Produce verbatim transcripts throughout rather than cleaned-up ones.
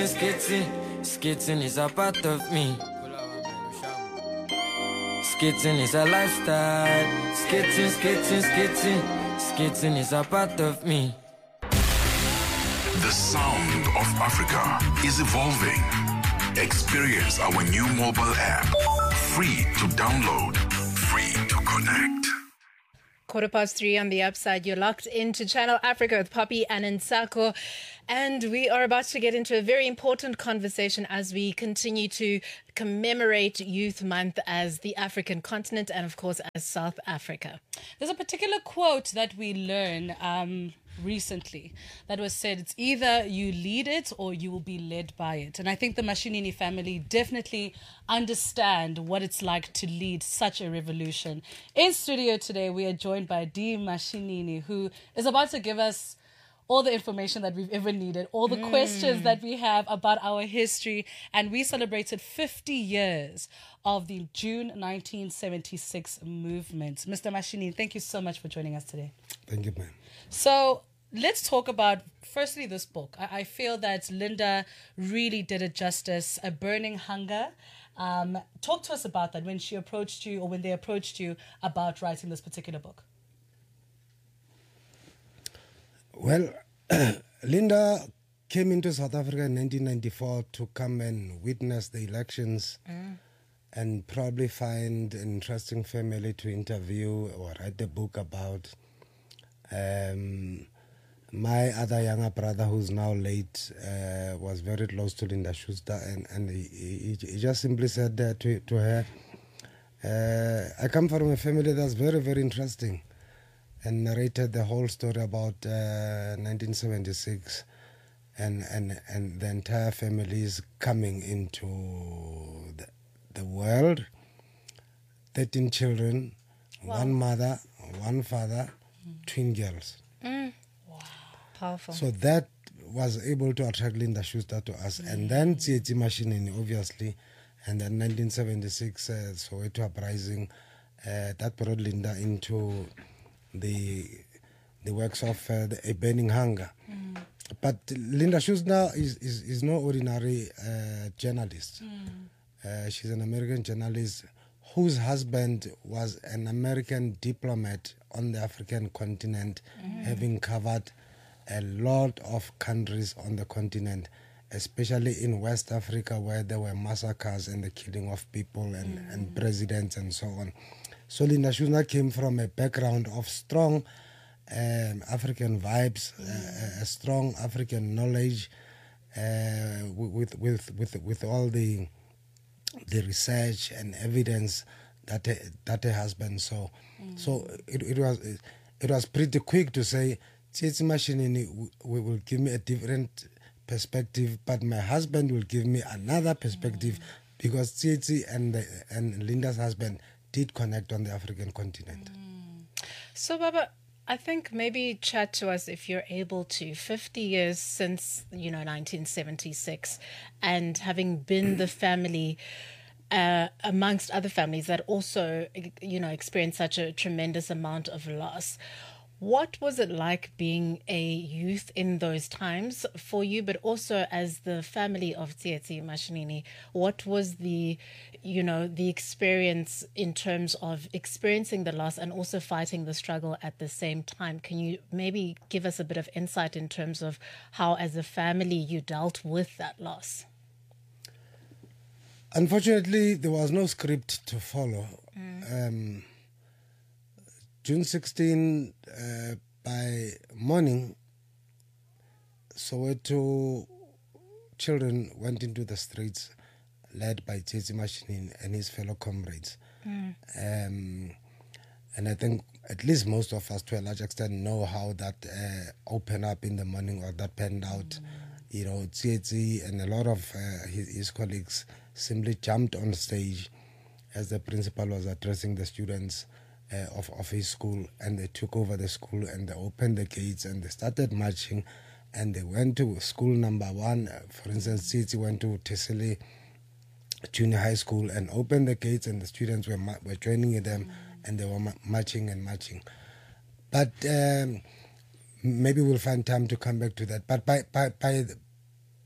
Skitting, skitting is a part of me. Skitting is a lifestyle. Skitting, skitting, skitting, skitting is a part of me. The sound of Africa is evolving. Experience our new mobile app. Free to download, free to connect. Quarter past three on the upside. You're locked into Channel Africa with Poppy and Nsako. And we are about to get into a very important conversation as we continue to commemorate Youth Month as the African continent and, of course, as South Africa. There's a particular quote that we learn um, recently that was said, it's either you lead it or you will be led by it. And I think the Mashinini family definitely understand what it's like to lead such a revolution. In studio today, we are joined by Dee Mashinini, who is about to give us all the information that we've ever needed, all the mm. questions that we have about our history. And we celebrated fifty years of the June nineteen seventy-six movement. Mister Mashinini, thank you so much for joining us today. Thank you, ma'am. So let's talk about, firstly, this book. I, I feel that Linda really did it justice, A Burning Hunger. Um, talk to us about that when she approached you or when they approached you about writing this particular book. Well, Linda came into South Africa in nineteen ninety-four to come and witness the elections mm. and probably find an interesting family to interview or write a book about. Um, my other younger brother, who's now late, uh, was very close to Linda Schuster, and, and he, he, he just simply said uh, to, to her, uh, I come from a family that's very, very interesting, and narrated the whole story about uh, nineteen seventy-six and, and, and the entire families coming into the, the world. thirteen children, wow. one mother, one father, mm. twin girls. Mm. Wow, powerful. So that was able to attract Linda Schuster to us. Mm. And then Tsietsi Mashinini, obviously, and then nineteen seventy-six, uh, Soweto Uprising, uh, that brought Linda into the the works of uh, the, A Burning Hunger. Mm. But Linda Schuster is, is, is no ordinary uh, journalist. Mm. Uh, she's an American journalist whose husband was an American diplomat on the African continent, mm. having covered a lot of countries on the continent, especially in West Africa, where there were massacres and the killing of people and, mm. and presidents and so on. So Linda Schuster came from a background of strong um, African vibes, mm. uh, a strong African knowledge, uh, with with with with all the the research and evidence that that her husband saw. Mm. So it, it was it was pretty quick to say, Tsietsi Mashinini will give me a different perspective, but my husband will give me another perspective, mm. because Tsietsi and the, and Linda's husband did connect on the African continent. Mm. So, Baba, I think maybe chat to us if you're able to. fifty years since, you know, nineteen seventy-six, and having been the family uh, amongst other families that also, you know, experienced such a tremendous amount of loss. What was it like being a youth in those times for you, but also as the family of Tsietsi Mashinini? What was the, you know, the experience in terms of experiencing the loss and also fighting the struggle at the same time? Can you maybe give us a bit of insight in terms of how, as a family, you dealt with that loss? Unfortunately, there was no script to follow. Mm. Um, June sixteenth, uh, by morning, Soweto children went into the streets, led by Tsietsi Mashinini and his fellow comrades. Mm. Um, and I think at least most of us, to a large extent, know how that uh, opened up in the morning, or that panned out. Mm. You know, Tsietsi and a lot of uh, his, his colleagues simply jumped on stage as the principal was addressing the students Uh, of, of his school, and they took over the school and they opened the gates and they started marching, and they went to school number one. Uh, for instance, Tsietsi went to Tesele Junior High School and opened the gates, and the students were were joining them, mm. and they were ma- marching and marching. But um, maybe we'll find time to come back to that. But by by by,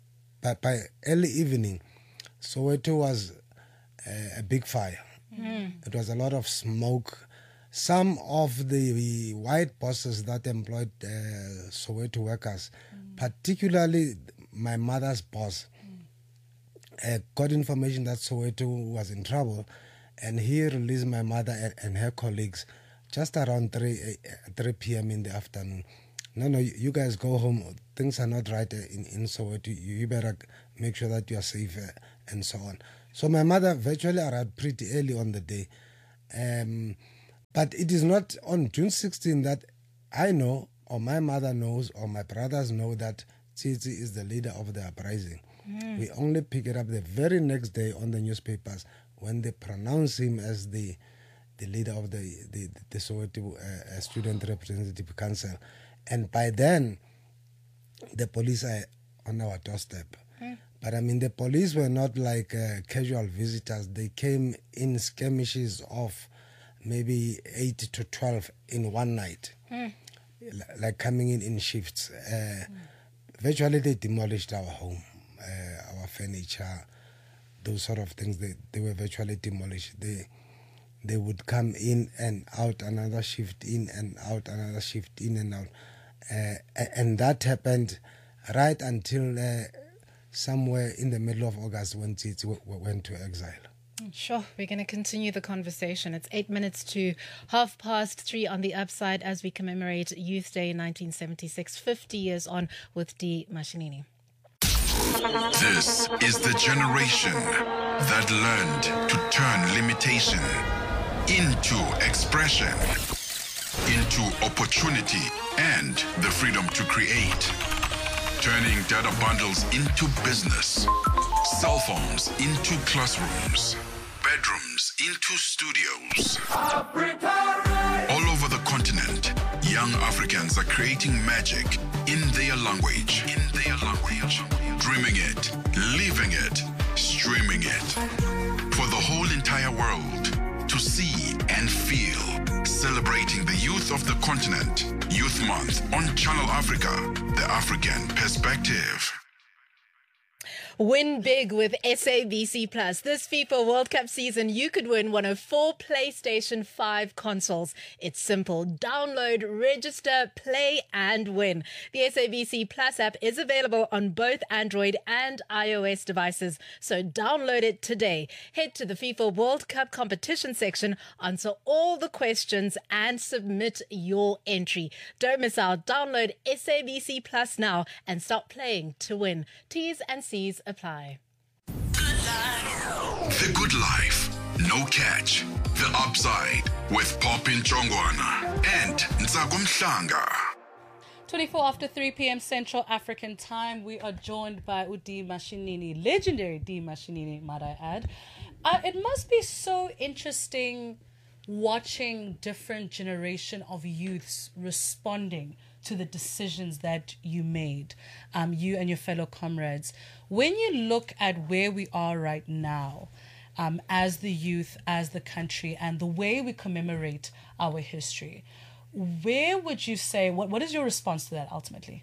by, by early evening, Soweto was uh, a big fire. Mm. It was a lot of smoke. Some of the white bosses that employed uh, Soweto workers, mm. particularly my mother's boss, mm. uh, got information that Soweto was in trouble, and he released my mother and, and her colleagues just around three p.m. in the afternoon. No, no, you guys go home. Things are not right in, in Soweto. You, you better make sure that you are safe uh, and so on. So my mother virtually arrived pretty early on the day. Um, but it is not on June sixteenth that I know, or my mother knows, or my brothers know that Tsitsi is the leader of the uprising. Mm. We only pick it up the very next day on the newspapers when they pronounce him as the the leader of the, the, the Soweto uh, Student Representative Council. And by then, the police are on our doorstep. Mm. But I mean, the police were not like uh, casual visitors. They came in skirmishes of maybe eight to twelve in one night, mm. L- like coming in in shifts. Uh, mm. Virtually, they demolished our home, uh, our furniture, those sort of things. They, they were virtually demolished. They, they would come in and out, another shift in and out, another shift in and out. Uh, and that happened right until uh, somewhere in the middle of August when Tsitsi w- w- went to exile. Sure, we're going to continue the conversation. It's eight minutes to half past three on the upside as we commemorate Youth Day nineteen seventy-six, fifty years on with D. Mashinini. This is the generation that learned to turn limitation into expression, into opportunity and the freedom to create. Turning data bundles into business, cell phones into classrooms, bedrooms into studios. Africa! All over the continent, young Africans are creating magic in their language. In their language. Dreaming it, living it, streaming it. For the whole entire world to see and feel. Celebrating the youth of the continent. Youth Month on Channel Africa, the African perspective. Win big with S A B C Plus. This FIFA World Cup season, you could win one of four PlayStation five consoles. It's simple. Download, register, play, and win. The S A B C Plus app is available on both Android and iOS devices, so download it today. Head to the FIFA World Cup competition section, answer all the questions, and submit your entry. Don't miss out. Download S A B C Plus now and start playing to win. T's and C's apply. The Good Life, no catch. The Upside with Popin Chongwana and Ntsako Mhlanga. twenty-four after three p.m. Central African time. We are joined by Udi Mashinini, legendary D. Mashinini, might I add. Uh, it must be so interesting watching different generation of youths responding to the decisions that you made, um, you and your fellow comrades. When you look at where we are right now, um, as the youth, as the country, and the way we commemorate our history, where would you say, what, what is your response to that ultimately?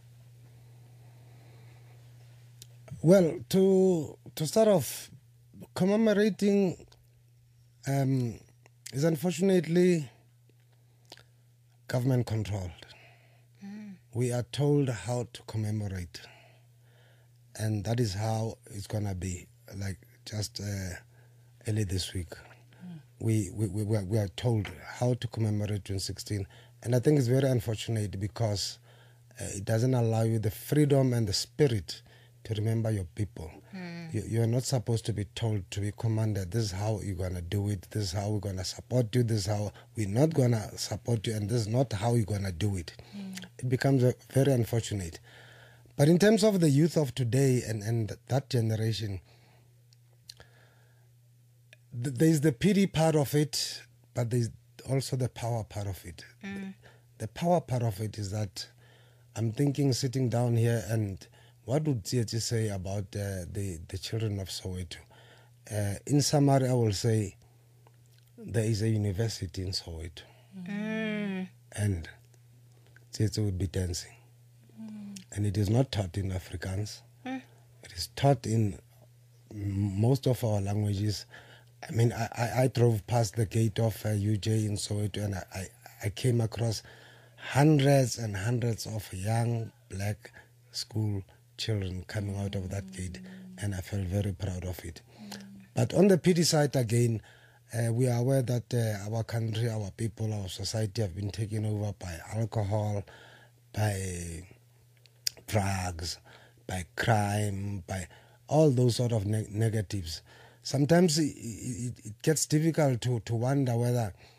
Well, to to start off, commemorating um, is unfortunately government controlled. Mm. We are told how to commemorate, and that is how it's gonna be. Like just uh, early this week, mm. we, we we we are, we are told how to commemorate June sixteenth, and I think it's very unfortunate because uh, it doesn't allow you the freedom and the spirit to remember your people. Mm. You, you are not supposed to be told, to be commanded, this is how you're going to do it, this is how we're going to support you, this is how we're not going to support you, and this is not how you're going to do it. Mm. It becomes uh, very unfortunate. But in terms of the youth of today and, and that generation, th- there's the pity part of it, but there's also the power part of it. Mm. The, the power part of it is that I'm thinking sitting down here and what would Tsitsi say about uh, the, the children of Soweto? Uh, in summary, I will say there is a university in Soweto. Mm. And Tsitsi would be dancing. Mm. And it is not taught in Afrikaans. Mm. It is taught in most of our languages. I mean, I, I, I drove past the gate of uh, U J in Soweto, and I, I, I came across hundreds and hundreds of young black school children coming out of that gate, and I felt very proud of it. But on the pity side again, uh, we are aware that uh, our country, our people, our society have been taken over by alcohol, by drugs, by crime, by all those sort of ne- negatives. Sometimes it, it, it gets difficult to, to wonder whether